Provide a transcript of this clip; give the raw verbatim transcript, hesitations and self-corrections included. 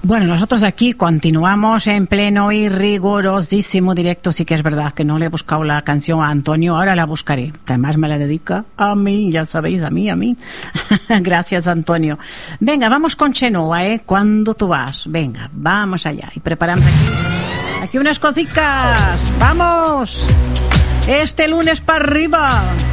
Bueno, nosotros aquí continuamos en pleno y rigurosísimo directo. Sí que es verdad que no le he buscado la canción a Antonio, ahora la buscaré, que además me la dedica a mí, ya sabéis, a mí, a mí. Gracias, Antonio. Venga, vamos con Chenoa, ¿eh? Cuando tú vas. Venga, vamos allá. Y preparamos aquí, aquí unas cositas. ¡Vamos! Este lunes para arriba.